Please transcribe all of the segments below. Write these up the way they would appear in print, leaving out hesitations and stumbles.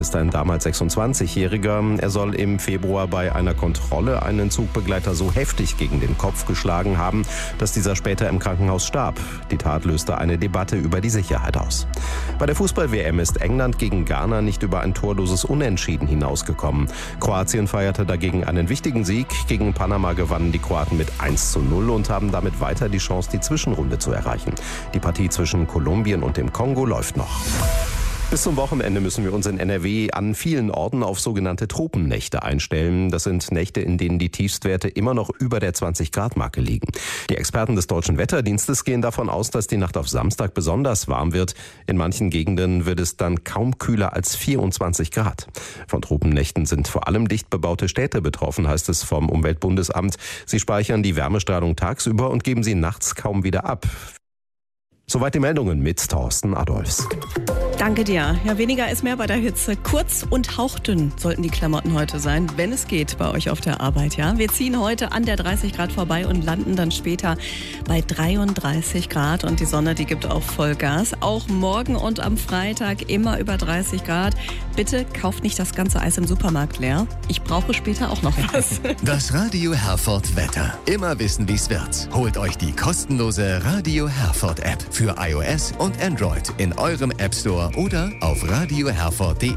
Ist ein damals 26-Jähriger. Er soll im Februar bei einer Kontrolle einen Zugbegleiter so heftig gegen den Kopf geschlagen haben, dass dieser später im Krankenhaus starb. Die Tat löste eine Debatte über die Sicherheit aus. Bei der Fußball-WM ist England gegen Ghana nicht über ein torloses Unentschieden hinausgekommen. Kroatien feierte dagegen einen wichtigen Sieg. Gegen Panama gewannen die Kroaten mit 1:0 und haben damit weiter die Chance, die Zwischenrunde zu erreichen. Die Partie zwischen Kolumbien und dem Kongo läuft noch. Bis zum Wochenende müssen wir uns in NRW an vielen Orten auf sogenannte Tropennächte einstellen. Das sind Nächte, in denen die Tiefstwerte immer noch über der 20-Grad-Marke liegen. Die Experten des Deutschen Wetterdienstes gehen davon aus, dass die Nacht auf Samstag besonders warm wird. In manchen Gegenden wird es dann kaum kühler als 24 Grad. Von Tropennächten sind vor allem dicht bebaute Städte betroffen, heißt es vom Umweltbundesamt. Sie speichern die Wärmestrahlung tagsüber und geben sie nachts kaum wieder ab. Soweit die Meldungen mit Thorsten Adolfs. Danke dir. Ja, weniger ist mehr bei der Hitze. Kurz und hauchdünn sollten die Klamotten heute sein, wenn es geht bei euch auf der Arbeit. Ja, wir ziehen heute an der 30 Grad vorbei und landen dann später bei 33 Grad. Und die Sonne, die gibt auch Vollgas. Auch morgen und am Freitag immer über 30 Grad. Bitte kauft nicht das ganze Eis im Supermarkt leer. Ich brauche später auch noch was. Das Radio Herford Wetter. Immer wissen, wie es wird. Holt euch die kostenlose Radio Herford App für iOS und Android in eurem App Store oder auf radioherford.de.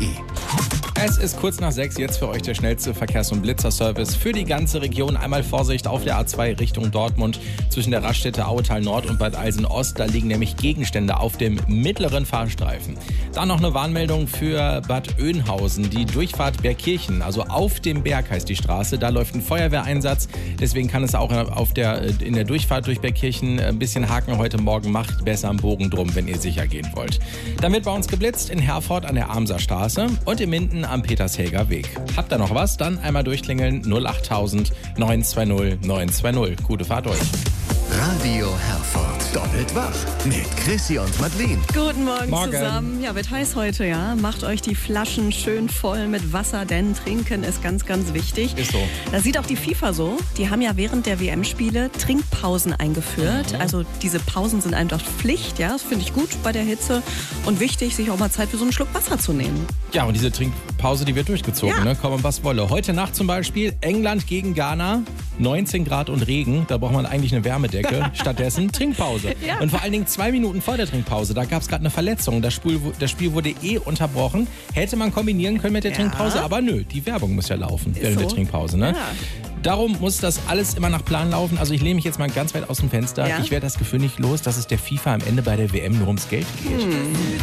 Es ist kurz nach 6, jetzt für euch der schnellste Verkehrs- und Blitzerservice für die ganze Region. Einmal Vorsicht auf der A2 Richtung Dortmund zwischen der Raststätte Auetal Nord und Bad Eilsen Ost. Da liegen nämlich Gegenstände auf dem mittleren Fahrstreifen. Dann noch eine Warnmeldung für Bad Oeynhausen, die Durchfahrt Bergkirchen, also auf dem Berg heißt die Straße. Da läuft ein Feuerwehreinsatz, deswegen kann es auch in der Durchfahrt durch Bergkirchen ein bisschen haken heute Morgen. Macht besser einen Bogen drum, wenn ihr sicher gehen wollt. Dann wird bei uns geblitzt in Herford an der Amser Straße und in Minden am Petershäger Weg. Habt ihr noch was? Dann einmal durchklingeln 08000 920 920. Gute Fahrt euch. Radio Herford. Doppelt wach mit Chrissy und Madeleine. Guten Morgen zusammen. Ja, wird heiß heute, ja. Macht euch die Flaschen schön voll mit Wasser, denn Trinken ist ganz, ganz wichtig. Ist so. Da sieht auch die FIFA so. Die haben ja während der WM-Spiele Trinkpausen eingeführt. Also diese Pausen sind einfach Pflicht, ja. Das finde ich gut bei der Hitze. Und wichtig, sich auch mal Zeit für so einen Schluck Wasser zu nehmen. Ja, und diese Trinkpause, die wird durchgezogen, ja. Ne? Komm, was wolle. Heute Nacht zum Beispiel England gegen Ghana. 19 Grad und Regen. Da braucht man eigentlich eine Wärmedecke. Stattdessen Trinkpause. Ja. Und vor allen Dingen 2 Minuten vor der Trinkpause, da gab es gerade eine Verletzung. Das Spiel wurde unterbrochen. Hätte man kombinieren können mit der Trinkpause, aber nö, die Werbung muss ja laufen während der Trinkpause. Ne? Ja. Darum muss das alles immer nach Plan laufen. Also ich lehne mich jetzt mal ganz weit aus dem Fenster. Ja? Ich werde das Gefühl nicht los, dass es der FIFA am Ende bei der WM nur ums Geld geht.